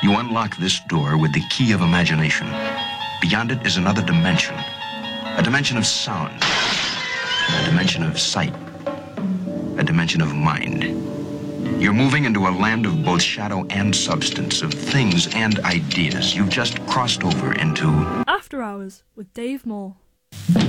You unlock this door with the key of imagination. Beyond it is another dimension. A dimension of sound. A dimension of sight. A dimension of mind. You're moving into a land of both shadow and substance, of things and ideas. You've just crossed over into After Hours with Dave Moore.